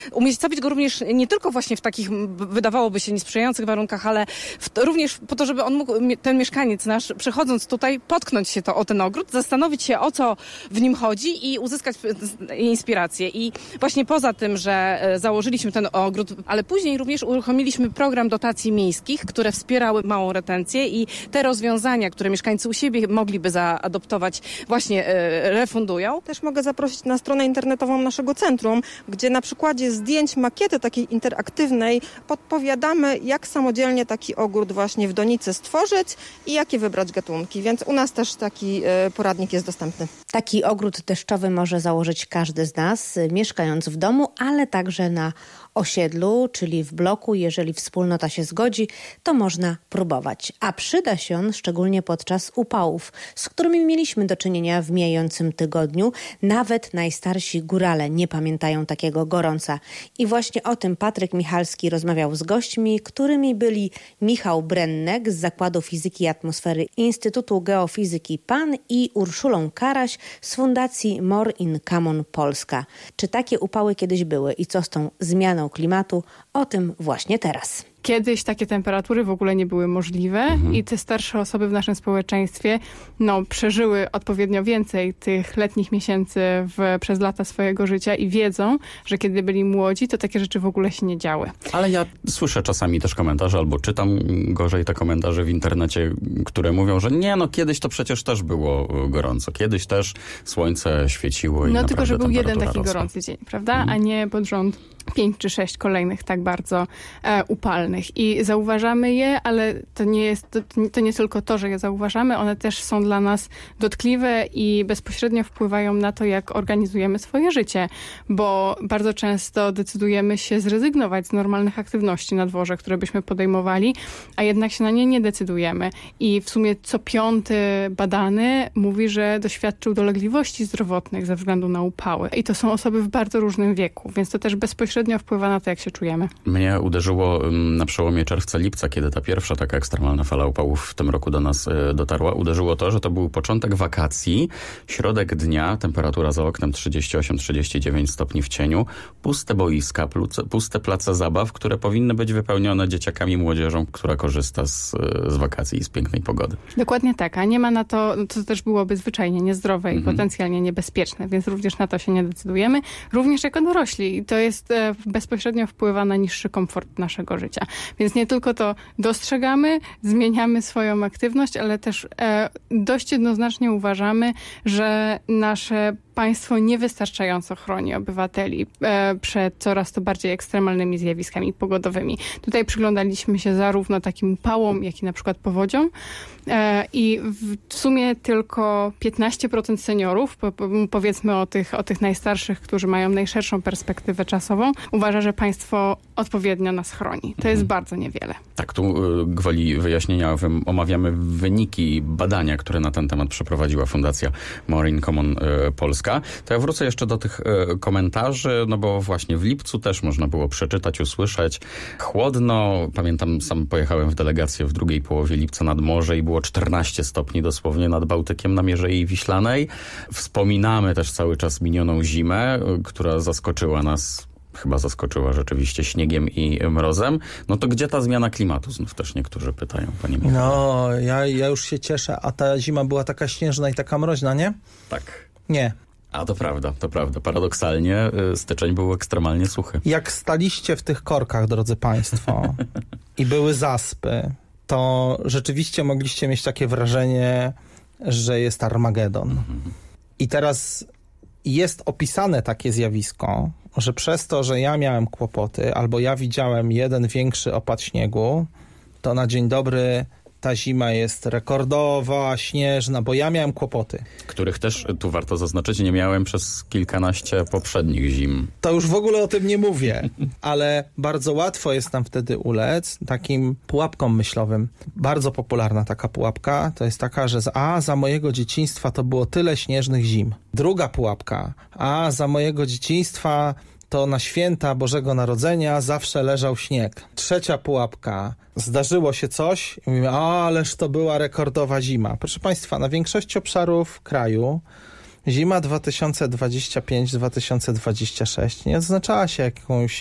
Umiejscowić go również nie tylko właśnie w takich, wydawałoby się, niesprzyjających warunkach, ale również po to, żeby on mógł, ten mieszkaniec nasz, przechodząc tutaj, potknąć się o ten ogród, zastanowić się, o co w nim chodzi i uzyskać inspirację. I właśnie poza tym, że założyliśmy ten ogród, ale później również uruchomiliśmy program dotacji miejskich, które wspierały małą retencję i te rozwiązania, które mieszkańcy u siebie mogliby zaadoptować, właśnie refundują. Też mogę zaprosić na stronę internetową naszego centrum, gdzie na przykładzie zdjęć makiety takiej interaktywnej podpowiadamy, jak samodzielnie taki ogród właśnie w donicy stworzyć i jakie wybrać gatunki, więc u nas też taki poradnik jest dostępny. Taki ogród deszczowy może założyć każdy z nas, mieszkając w domu, ale także na osiedlu, czyli w bloku. Jeżeli wspólnota się zgodzi, to można próbować. A przyda się on szczególnie podczas upałów, z którymi mieliśmy do czynienia w mijającym tygodniu. Nawet najstarsi górale nie pamiętają takiego gorąca. I właśnie o tym Patryk Michalski rozmawiał z gośćmi, którymi byli Michał Brennek z Zakładu Fizyki i Atmosfery Instytutu Geofizyki PAN i Urszulą Karaś z Fundacji More in Common Polska. Czy takie upały kiedyś były i co z tą zmianą klimatu? O tym właśnie teraz. Kiedyś takie temperatury w ogóle nie były możliwe i te starsze osoby w naszym społeczeństwie przeżyły odpowiednio więcej tych letnich miesięcy przez lata swojego życia i wiedzą, że kiedy byli młodzi, to takie rzeczy w ogóle się nie działy. Ale ja słyszę czasami też komentarze, albo czytam gorzej te komentarze w internecie, które mówią, że nie, kiedyś to przecież też było gorąco. Kiedyś też słońce świeciło i tylko, że był jeden taki rosła. gorący dzień, prawda? A nie pod rząd 5 czy 6 kolejnych tak bardzo upalnych. I zauważamy je, ale to nie tylko to, że je zauważamy, one też są dla nas dotkliwe i bezpośrednio wpływają na to, jak organizujemy swoje życie, bo bardzo często decydujemy się zrezygnować z normalnych aktywności na dworze, które byśmy podejmowali, a jednak się na nie nie decydujemy. I w sumie co 5 badany mówi, że doświadczył dolegliwości zdrowotnych ze względu na upały. I to są osoby w bardzo różnym wieku, więc to też bezpośrednio wpływa na to, jak się czujemy. Mnie uderzyło na przełomie czerwca-lipca, kiedy ta pierwsza taka ekstremalna fala upałów w tym roku do nas dotarła, uderzyło to, że to był początek wakacji, środek dnia, temperatura za oknem 38-39 stopni w cieniu, puste boiska, puste place zabaw, które powinny być wypełnione dzieciakami i młodzieżą, która korzysta z wakacji i z pięknej pogody. Dokładnie tak, a nie ma na to, to też byłoby zwyczajnie niezdrowe i potencjalnie niebezpieczne, więc również na to się nie decydujemy, również jako dorośli. I to jest bezpośrednio wpływa na niższy komfort naszego życia. Więc nie tylko to dostrzegamy, zmieniamy swoją aktywność, ale też dość jednoznacznie uważamy, że nasze państwo niewystarczająco chroni obywateli przed coraz to bardziej ekstremalnymi zjawiskami pogodowymi. Tutaj przyglądaliśmy się zarówno takim upałom, jak i na przykład powodziom i w sumie tylko 15% seniorów, powiedzmy o tych najstarszych, którzy mają najszerszą perspektywę czasową, uważa, że państwo odpowiednio nas chroni. To jest bardzo niewiele. Tak, tu gwoli wyjaśnienia omawiamy wyniki badania, które na ten temat przeprowadziła Fundacja More in Common Polska. To ja wrócę jeszcze do tych komentarzy, bo właśnie w lipcu też można było przeczytać, usłyszeć. Chłodno, pamiętam, sam pojechałem w delegację w drugiej połowie lipca nad morze i było 14 stopni dosłownie nad Bałtykiem na Mierzei Wiślanej. Wspominamy też cały czas minioną zimę, która zaskoczyła nas. Chyba zaskoczyła rzeczywiście śniegiem i mrozem. To gdzie ta zmiana klimatu? Znów też niektórzy pytają, panie Michale. Ja już się cieszę. A ta zima była taka śnieżna i taka mroźna, nie? Tak. Nie. A to prawda. Paradoksalnie styczeń był ekstremalnie suchy. Jak staliście w tych korkach, drodzy państwo, i były zaspy, to rzeczywiście mogliście mieć takie wrażenie, że jest Armagedon. I teraz jest opisane takie zjawisko, że przez to, że ja miałem kłopoty, albo ja widziałem jeden większy opad śniegu, to na dzień dobry ta zima jest rekordowa, śnieżna, bo ja miałem kłopoty. Których też, tu warto zaznaczyć, nie miałem przez kilkanaście poprzednich zim. To już w ogóle o tym nie mówię, ale bardzo łatwo jest nam wtedy ulec takim pułapkom myślowym. Bardzo popularna taka pułapka to jest taka, że za mojego dzieciństwa to było tyle śnieżnych zim. Druga pułapka, za mojego dzieciństwa to na święta Bożego Narodzenia zawsze leżał śnieg. Trzecia pułapka, zdarzyło się coś i mówimy, ależ to była rekordowa zima. Proszę państwa, na większości obszarów kraju Zima 2025-2026 nie odznaczała się jakąś